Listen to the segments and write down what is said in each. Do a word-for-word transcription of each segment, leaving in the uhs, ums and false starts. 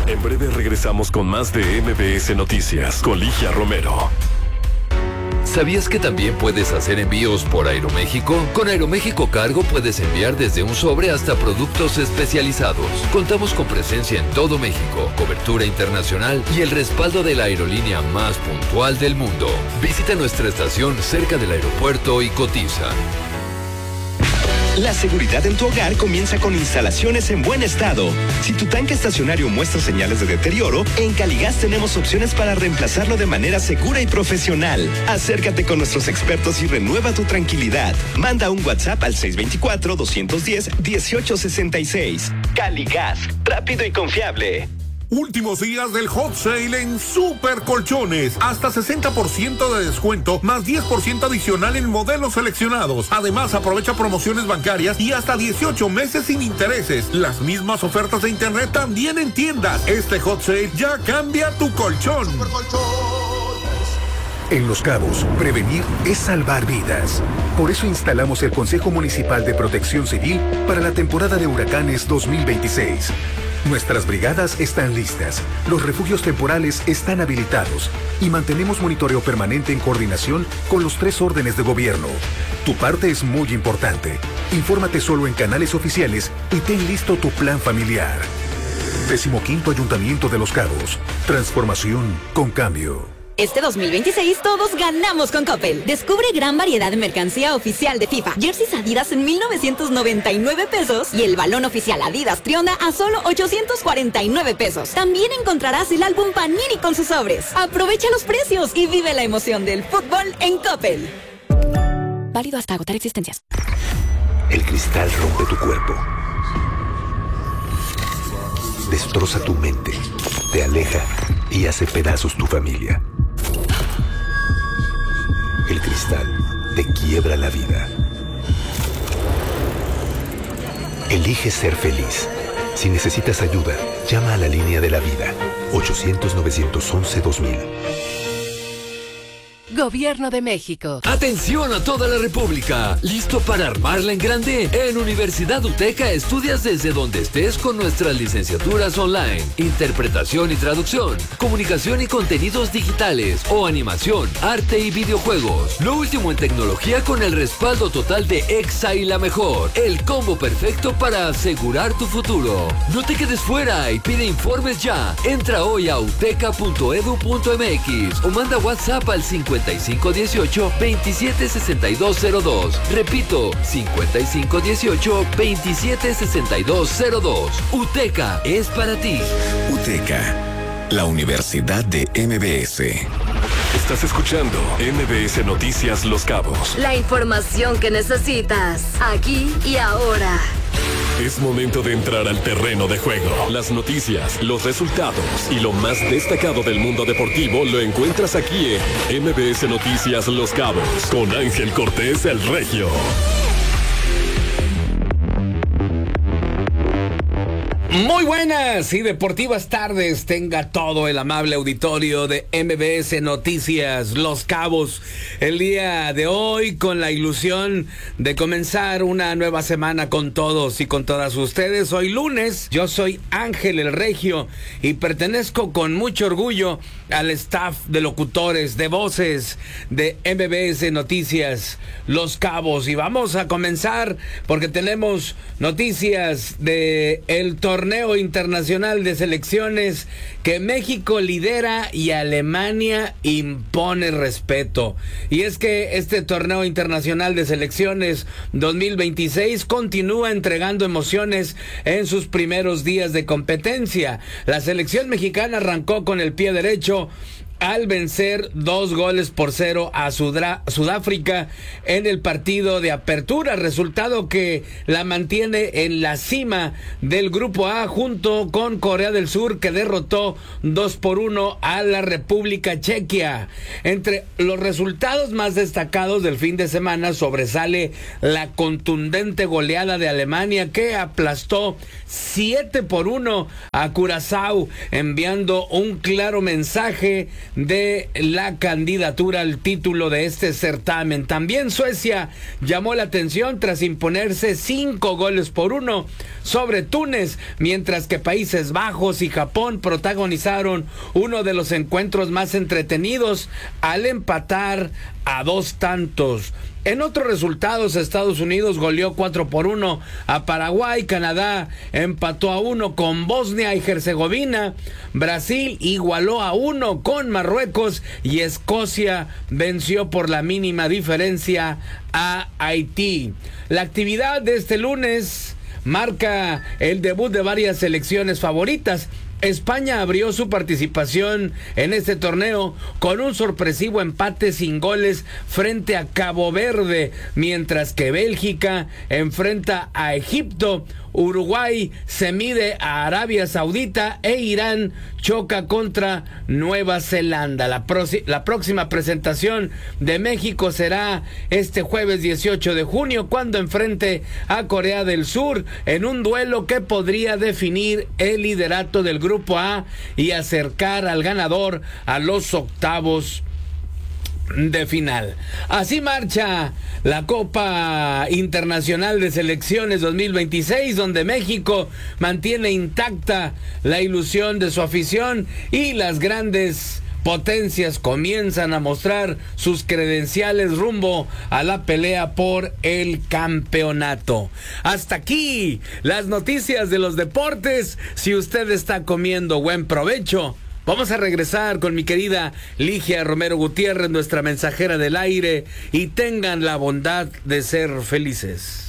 En breve regresamos con más de M B S Noticias con Ligia Romero. ¿Sabías que también puedes hacer envíos por Aeroméxico? Con Aeroméxico Cargo puedes enviar desde un sobre hasta productos especializados. Contamos con presencia en todo México, cobertura internacional y el respaldo de la aerolínea más puntual del mundo. Visita nuestra estación cerca del aeropuerto y cotiza. La seguridad en tu hogar comienza con instalaciones en buen estado. Si tu tanque estacionario muestra señales de deterioro, en Caligas tenemos opciones para reemplazarlo de manera segura y profesional. Acércate con nuestros expertos y renueva tu tranquilidad. Manda un WhatsApp al seis dos cuatro, dos uno cero, uno ocho seis seis. Caligas, rápido y confiable. Últimos días del hot sale en Super Colchones. Hasta sesenta por ciento de descuento, más diez por ciento adicional en modelos seleccionados. Además, aprovecha promociones bancarias y hasta dieciocho meses sin intereses. Las mismas ofertas de internet también en tiendas. Este hot sale ya cambia tu colchón. En Los Cabos, prevenir es salvar vidas. Por eso instalamos el Consejo Municipal de Protección Civil para la temporada de huracanes dos mil veintiséis. Nuestras brigadas están listas, los refugios temporales están habilitados y mantenemos monitoreo permanente en coordinación con los tres órdenes de gobierno. Tu parte es muy importante. Infórmate solo en canales oficiales y ten listo tu plan familiar. Decimoquinto Ayuntamiento de Los Cabos. Transformación con cambio. Este dos mil veintiséis todos ganamos con Coppel. Descubre gran variedad de mercancía oficial de FIFA. Jerseys Adidas en mil novecientos noventa y nueve pesos y el balón oficial Adidas Trionda a solo ochocientos cuarenta y nueve pesos. También encontrarás el álbum Panini con sus sobres. Aprovecha los precios y vive la emoción del fútbol en Coppel. Válido hasta agotar existencias. El cristal rompe tu cuerpo. Destroza tu mente. Te aleja y hace pedazos tu familia. El cristal te quiebra la vida. Elige ser feliz. Si necesitas ayuda, llama a la línea de la vida. ochocientos, novecientos once, dos mil. Gobierno de México. ¡Atención a toda la República! ¿Listo para armarla en grande? En Universidad UTECA estudias desde donde estés con nuestras licenciaturas online, interpretación y traducción, comunicación y contenidos digitales o animación, arte y videojuegos. Lo último en tecnología con el respaldo total de EXA y La Mejor. El combo perfecto para asegurar tu futuro. No te quedes fuera y pide informes ya. Entra hoy a uteca punto edu punto m x o manda WhatsApp al cincuenta y cinco dieciocho, veintisiete sesenta y dos cero dos. Repito, cincuenta y cinco dieciocho, veintisiete sesenta y dos cero dos. UTECA es para ti. UTECA, la Universidad de M B S. Estás escuchando M B S Noticias Los Cabos. La información que necesitas, aquí y ahora. Es momento de entrar al terreno de juego. Las noticias, los resultados y lo más destacado del mundo deportivo lo encuentras aquí en M B S Noticias Los Cabos con Ángel Cortés el Regio. Muy buenas y deportivas tardes tenga todo el amable auditorio de M B S Noticias Los Cabos. El día de hoy con la ilusión de comenzar una nueva semana con todos y con todas ustedes. Hoy lunes, yo soy Ángel el Regio y pertenezco con mucho orgullo al staff de locutores, de voces de M B S Noticias Los Cabos. Y vamos a comenzar porque tenemos noticias de el torneo Torneo Internacional de Selecciones que México lidera y Alemania impone respeto. Y es que este Torneo Internacional de Selecciones dos mil veintiséis continúa entregando emociones en sus primeros días de competencia. La selección mexicana arrancó con el pie derecho al vencer dos goles por cero a Sudra- Sudáfrica en el partido de apertura, resultado que la mantiene en la cima del Grupo A junto con Corea del Sur, que derrotó dos por uno a la República Chequia. Entre los resultados más destacados del fin de semana sobresale la contundente goleada de Alemania, que aplastó siete por uno a Curazao, enviando un claro mensaje de la candidatura al título de este certamen. También Suecia llamó la atención tras imponerse cinco goles por uno sobre Túnez, mientras que Países Bajos y Japón protagonizaron uno de los encuentros más entretenidos al empatar a dos tantos. En otros resultados, Estados Unidos goleó cuatro por uno a Paraguay, Canadá empató a uno con Bosnia y Herzegovina, Brasil igualó a uno con Marruecos y Escocia venció por la mínima diferencia a Haití. La actividad de este lunes marca el debut de varias selecciones favoritas. España abrió su participación en este torneo con un sorpresivo empate sin goles frente a Cabo Verde, mientras que Bélgica enfrenta a Egipto, Uruguay se mide a Arabia Saudita e Irán choca contra Nueva Zelanda. La, la próxima presentación de México será este jueves dieciocho de junio, cuando enfrente a Corea del Sur en un duelo que podría definir el liderato del Grupo A y acercar al ganador a los octavos de final. Así marcha la Copa Internacional de Selecciones dos mil veintiséis, donde México mantiene intacta la ilusión de su afición y las grandes potencias comienzan a mostrar sus credenciales rumbo a la pelea por el campeonato. Hasta aquí las noticias de los deportes. Si usted está comiendo, buen provecho. Vamos a regresar con mi querida Ligia Romero Gutiérrez, nuestra mensajera del aire, y tengan la bondad de ser felices.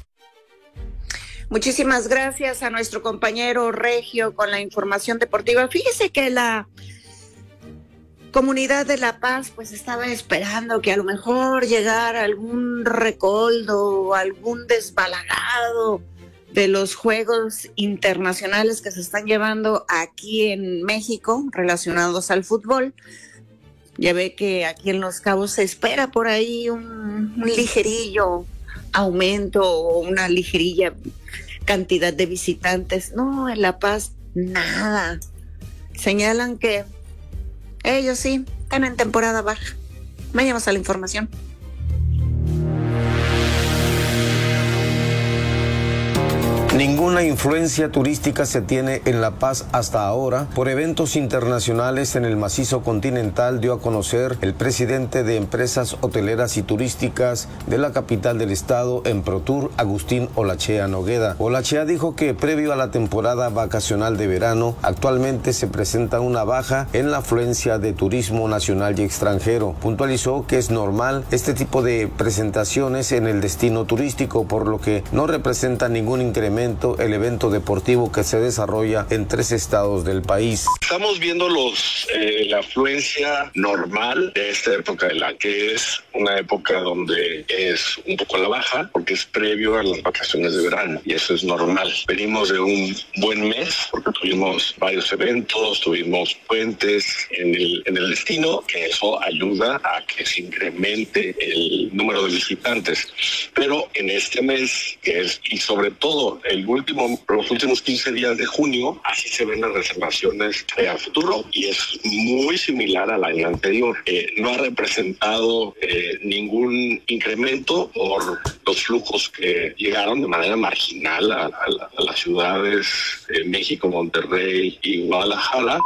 Muchísimas gracias a nuestro compañero Regio con la información deportiva. Fíjese que la comunidad de La Paz pues estaba esperando que a lo mejor llegara algún recoldo, algún desbalagado de los Juegos Internacionales que se están llevando aquí en México relacionados al fútbol. Ya ve que aquí en Los Cabos se espera por ahí un, un ligerillo aumento o una ligerilla cantidad de visitantes. No, en La Paz nada. Señalan que ellos sí están en temporada baja. Vayamos a la información. Ninguna influencia turística se tiene en La Paz hasta ahora por eventos internacionales en el macizo continental, dio a conocer el presidente de Empresas Hoteleras y Turísticas de la capital del estado, Emprotur, Agustín Olachea Nogueda. Olachea dijo que previo a la temporada vacacional de verano, actualmente se presenta una baja en la afluencia de turismo nacional y extranjero. Puntualizó que es normal este tipo de presentaciones en el destino turístico, por lo que no representa ningún incremento el evento deportivo que se desarrolla en tres estados del país. Estamos viendo los eh, la afluencia normal de esta época de la que es una época donde es un poco a la baja porque es previo a las vacaciones de verano y eso es normal. Venimos de un buen mes porque tuvimos varios eventos, tuvimos puentes en el, en el destino, que eso ayuda a que se incremente el número de visitantes. Pero en este mes, que es, y sobre todo el último, los últimos quince días de junio, así se ven las reservaciones eh, a futuro y es muy similar al año anterior. Eh, no ha representado eh, ningún incremento por los flujos que llegaron de manera marginal a, a, a las ciudades de México, Monterrey y Guadalajara.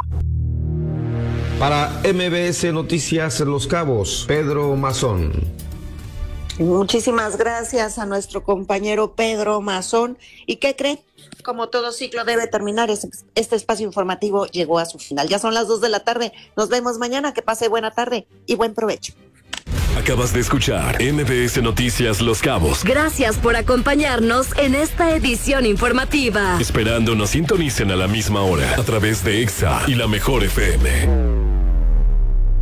Para M B S Noticias Los Cabos, Pedro Mazón. Muchísimas gracias a nuestro compañero Pedro Mazón. ¿Y qué cree? Como todo ciclo debe terminar, este, este espacio informativo llegó a su final. Ya son las dos de la tarde. Nos vemos mañana. Que pase buena tarde y buen provecho. Acabas de escuchar M B S Noticias Los Cabos. Gracias por acompañarnos en esta edición informativa. Esperando nos sintonicen a la misma hora a través de Exa y la Mejor F M.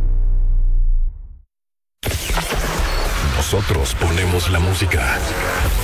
Nosotros ponemos la música.